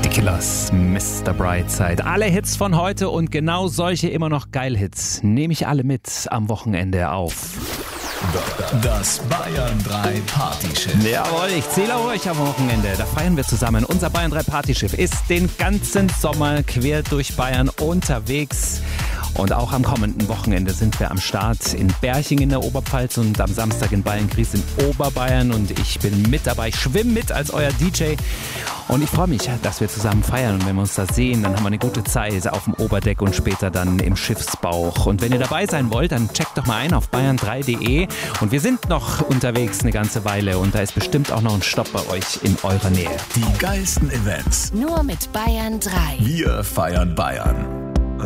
Die Killers, Mr. Brightside. Alle Hits von heute und genau solche immer noch Geil-Hits nehme ich alle mit am Wochenende auf. Das Bayern 3 Partyschiff. Jawohl, ich zähle auf euch am Wochenende. Da feiern wir zusammen. Unser Bayern 3 Partyschiff ist den ganzen Sommer quer durch Bayern unterwegs. Und auch am kommenden Wochenende sind wir am Start in Berching in der Oberpfalz und am Samstag in Beilngries in Oberbayern. Und ich bin mit dabei, schwimme mit als euer DJ. Und ich freue mich, dass wir zusammen feiern. Und wenn wir uns da sehen, dann haben wir eine gute Zeit auf dem Oberdeck und später dann im Schiffsbauch. Und wenn ihr dabei sein wollt, dann checkt doch mal ein auf bayern3.de. Und wir sind noch unterwegs eine ganze Weile. Und da ist bestimmt auch noch ein Stopp bei euch in eurer Nähe. Die geilsten Events. Nur mit Bayern 3. Wir feiern Bayern.